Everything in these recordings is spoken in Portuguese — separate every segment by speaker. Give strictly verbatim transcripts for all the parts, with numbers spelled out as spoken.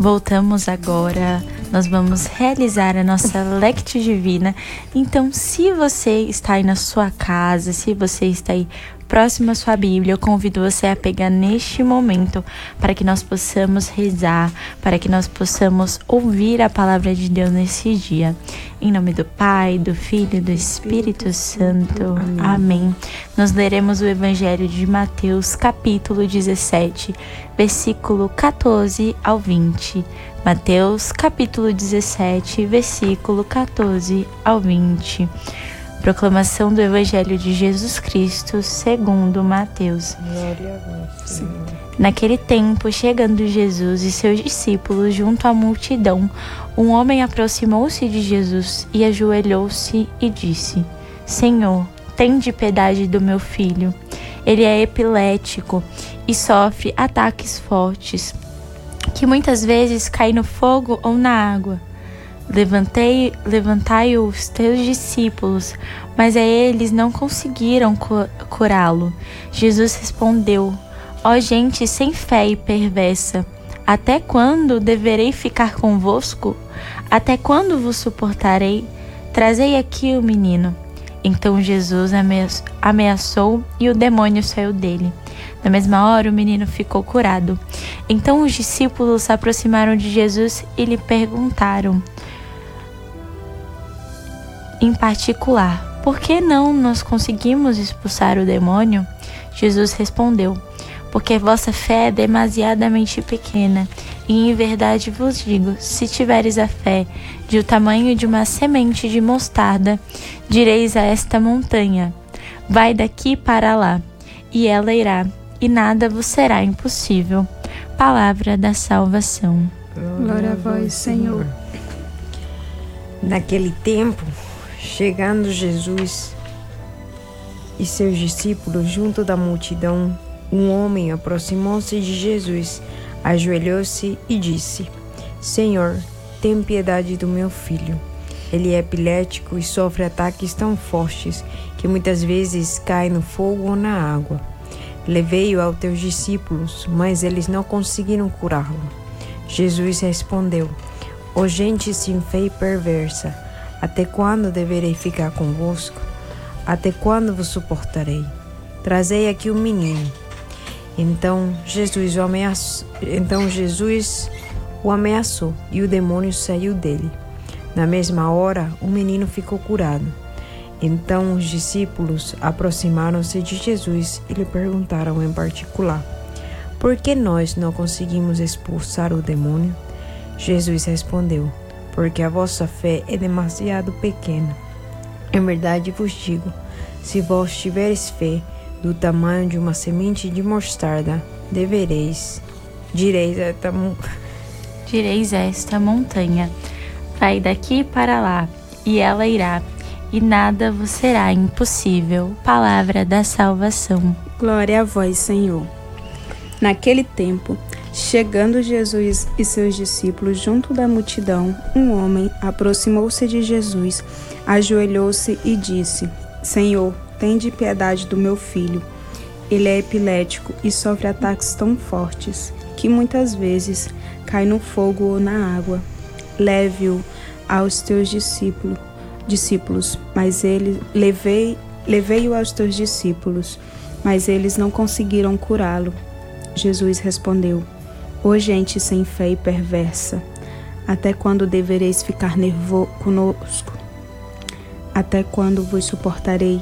Speaker 1: Voltamos agora, nós vamos realizar a nossa Lectio Divina. Então, se você está aí na sua casa, se você está aí próximo à sua Bíblia, eu convido você a pegar neste momento para que nós possamos rezar, para que nós possamos ouvir a palavra de Deus nesse dia. Em nome do Pai, do Filho e do Espírito Santo. Amém. Amém. Nós leremos o Evangelho de Mateus, capítulo dezessete, versículo quatorze ao vinte. Mateus, capítulo dezessete, versículo quatorze ao vinte. Proclamação do Evangelho de Jesus Cristo segundo Mateus.
Speaker 2: Glória a vós, Senhor.
Speaker 1: Naquele tempo, chegando Jesus e seus discípulos junto à multidão, um homem aproximou-se de Jesus e ajoelhou-se e disse: Senhor, tende piedade do meu filho. Ele é epilético e sofre ataques fortes, que muitas vezes cai no fogo ou na água. Levantei, levantai os teus discípulos, mas a eles não conseguiram curá-lo. Jesus respondeu: Ó gente sem fé e perversa, até quando deverei ficar convosco? Até quando vos suportarei? Trazei aqui o menino. Então Jesus ameaçou e o demônio saiu dele. Na mesma hora, o menino ficou curado. Então os discípulos se aproximaram de Jesus e lhe perguntaram, em particular, por que não nós conseguimos expulsar o demônio? Jesus respondeu: porque vossa fé é demasiadamente pequena. E em verdade vos digo, se tiveres a fé de o tamanho de uma semente de mostarda, direis a esta montanha: vai daqui para lá, e ela irá, e nada vos será impossível. Palavra da salvação.
Speaker 2: Glória a vós, Senhor. Naquele tempo, chegando Jesus e seus discípulos junto da multidão, um homem aproximou-se de Jesus, ajoelhou-se e disse: Senhor, tem piedade do meu filho. Ele é epilético e sofre ataques tão fortes que muitas vezes cai no fogo ou na água. Levei-o aos teus discípulos, mas eles não conseguiram curá-lo. Jesus respondeu: Ó gente sem fé e perversa, até quando deverei ficar convosco? Até quando vos suportarei? Trazei aqui o menino. Então Jesus o ameaçou, então Jesus o ameaçou e o demônio saiu dele. Na mesma hora, o menino ficou curado. Então os discípulos aproximaram-se de Jesus e lhe perguntaram em particular: por que nós não conseguimos expulsar o demônio? Jesus respondeu: porque a vossa fé é demasiado pequena. Em verdade vos digo, se vós tiveres fé do tamanho de uma semente de mostarda, devereis, direis esta,
Speaker 1: direis esta montanha: vai daqui para lá, e ela irá, e nada vos será impossível. Palavra da salvação.
Speaker 3: Glória a vós, Senhor. Naquele tempo, chegando Jesus e seus discípulos junto da multidão, um homem aproximou-se de Jesus, ajoelhou-se e disse: Senhor, tende piedade do meu filho. Ele é epilético e sofre ataques tão fortes que muitas vezes cai no fogo ou na água. Leve-o aos teus discípulos, discípulos, mas ele levei, levei-o aos teus discípulos, mas eles não conseguiram curá-lo. Jesus respondeu: Ó gente sem fé e perversa, até quando devereis ficar nervoso conosco? Até quando vos suportarei?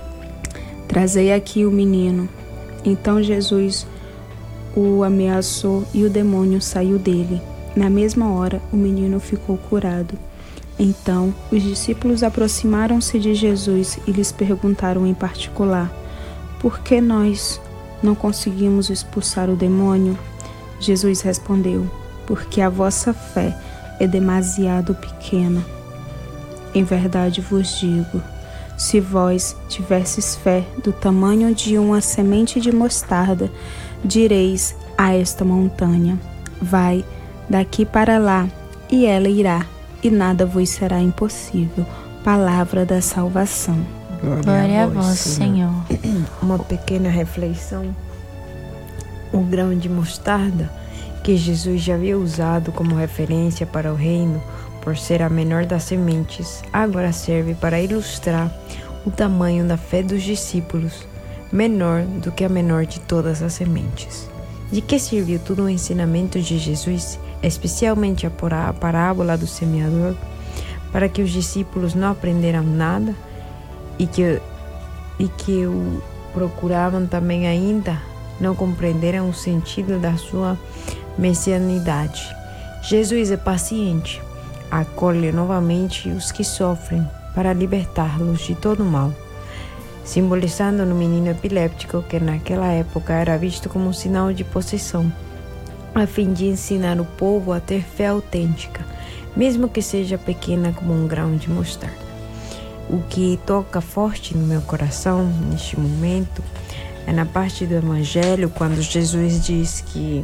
Speaker 3: Trazei aqui o menino. Então Jesus o ameaçou e o demônio saiu dele. Na mesma hora, o menino ficou curado. Então, os discípulos aproximaram-se de Jesus e lhes perguntaram em particular: por que nós não conseguimos expulsar o demônio? Jesus respondeu: porque a vossa fé é demasiado pequena. Em verdade vos digo, se vós tivesses fé do tamanho de uma semente de mostarda, direis a esta montanha: vai daqui para lá, e ela irá, e nada vos será impossível. Palavra da salvação.
Speaker 1: Glória, Glória a vós, Senhor.
Speaker 2: Uma pequena reflexão. O grão de mostarda, que Jesus já havia usado como referência para o reino, por ser a menor das sementes, agora serve para ilustrar o tamanho da fé dos discípulos, menor do que a menor de todas as sementes. De que serviu todo o ensinamento de Jesus, especialmente a parábola do semeador, para que os discípulos não aprenderam nada e que, e que o procuravam também ainda não compreenderam o sentido da sua messianidade. Jesus é paciente, acolhe novamente os que sofrem para libertá-los de todo mal, simbolizando no menino epiléptico que naquela época era visto como um sinal de possessão, a fim de ensinar o povo a ter fé autêntica, mesmo que seja pequena como um grão de mostarda. O que toca forte no meu coração neste momento é na parte do Evangelho, quando Jesus diz que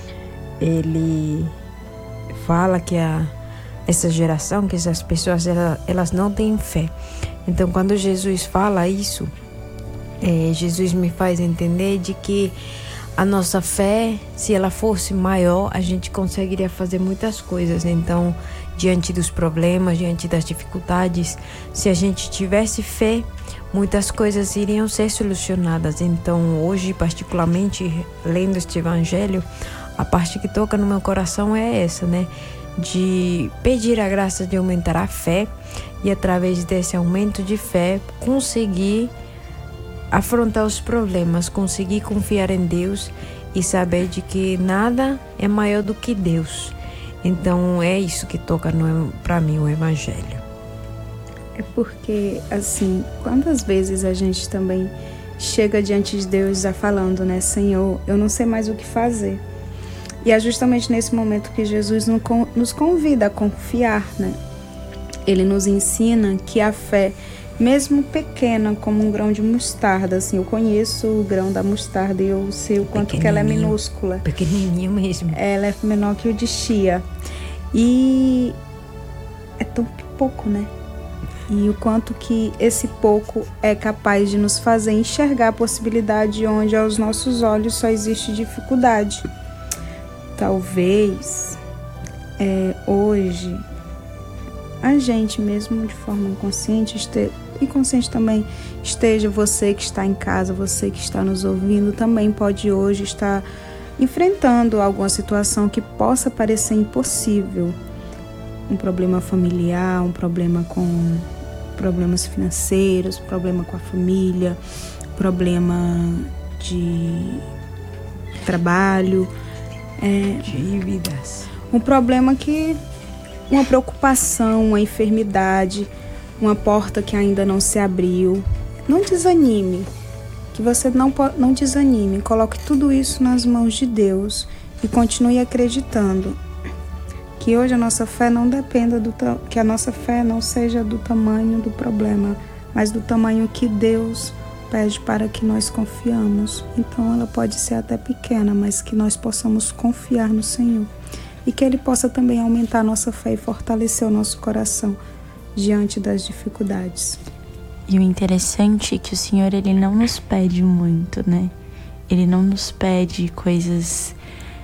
Speaker 2: ele fala que a, essa geração, que essas pessoas, elas, elas não têm fé. Então, quando Jesus fala isso, é, Jesus me faz entender de que a nossa fé, se ela fosse maior, a gente conseguiria fazer muitas coisas. Então, diante dos problemas, diante das dificuldades, se a gente tivesse fé, muitas coisas iriam ser solucionadas. Então, hoje, particularmente, lendo este Evangelho, a parte que toca no meu coração é essa, né? De pedir a graça de aumentar a fé e, através desse aumento de fé, conseguir afrontar os problemas, conseguir confiar em Deus e saber de que nada é maior do que Deus. Então, é isso que toca para mim o Evangelho.
Speaker 3: É porque, assim, quantas vezes a gente também chega diante de Deus já falando, né? Senhor, eu não sei mais o que fazer. E é justamente nesse momento que Jesus nos convida a confiar, né? Ele nos ensina que a fé, mesmo pequena, como um grão de mostarda, assim, eu conheço o grão da mostarda e eu sei o quanto que ela é minúscula.
Speaker 2: Pequenininho mesmo.
Speaker 3: Ela é menor que o de chia. E é tão pouco, né? E o quanto que esse pouco é capaz de nos fazer enxergar a possibilidade onde aos nossos olhos só existe dificuldade. Talvez é, hoje a gente mesmo de forma inconsciente este, inconsciente também esteja, você que está em casa, você que está nos ouvindo também pode hoje estar enfrentando alguma situação que possa parecer impossível, um problema familiar, um problema com problemas financeiros, problema com a família, problema de trabalho, é,
Speaker 2: dívidas,
Speaker 3: um problema que, uma preocupação, uma enfermidade, uma porta que ainda não se abriu. Não desanime, que você não, não desanime, coloque tudo isso nas mãos de Deus e continue acreditando que hoje a nossa fé não dependa do que a nossa fé não seja do tamanho do problema, mas do tamanho que Deus pede para que nós confiamos. Então ela pode ser até pequena, mas que nós possamos confiar no Senhor e que Ele possa também aumentar a nossa fé e fortalecer o nosso coração diante das dificuldades.
Speaker 1: E o interessante é que o Senhor, Ele não nos pede muito, né? Ele não nos pede coisas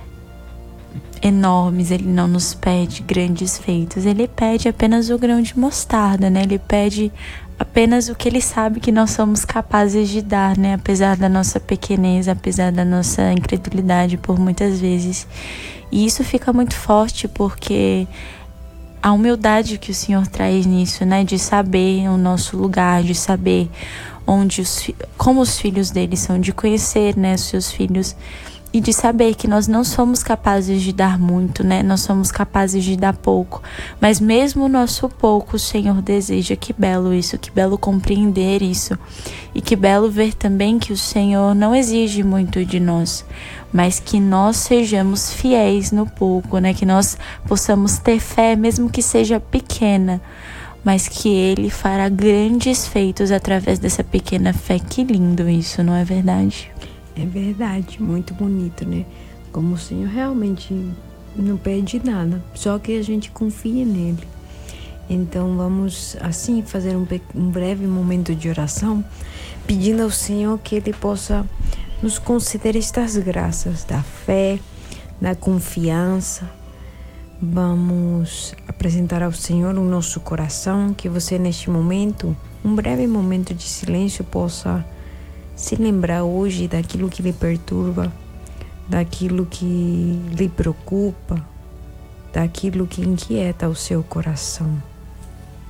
Speaker 1: enormes, Ele não nos pede grandes feitos, Ele pede apenas o grão de mostarda, né? Ele pede apenas o que Ele sabe que nós somos capazes de dar, né? Apesar da nossa pequenez, apesar da nossa incredulidade por muitas vezes. E isso fica muito forte porque a humildade que o Senhor traz nisso, né? De saber o nosso lugar, de saber onde os, como os filhos dele são, de conhecer, né, os seus filhos. E de saber que nós não somos capazes de dar muito, né? Nós somos capazes de dar pouco. Mas mesmo o nosso pouco, o Senhor deseja. Que belo isso, que belo compreender isso. E que belo ver também que o Senhor não exige muito de nós, mas que nós sejamos fiéis no pouco, né? Que nós possamos ter fé, mesmo que seja pequena, mas que Ele fará grandes feitos através dessa pequena fé. Que lindo isso, não é verdade?
Speaker 2: É verdade, muito bonito, né? Como o Senhor realmente não pede nada, só que a gente confia nele. Então vamos assim fazer um, um breve momento de oração, pedindo ao Senhor que Ele possa nos conceder estas graças da fé, na confiança, vamos apresentar ao Senhor o nosso coração, que você neste momento, um breve momento de silêncio, possa se lembrar hoje daquilo que lhe perturba, daquilo que lhe preocupa, daquilo que inquieta o seu coração.